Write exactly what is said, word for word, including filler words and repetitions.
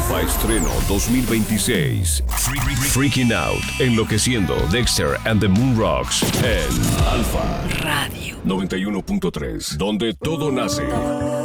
Alpha Estreno dos mil veintiséis. Freaking Out, Enloqueciendo, Dexter and the Moon Rocks en Alpha Radio noventa y uno punto tres, donde todo nace.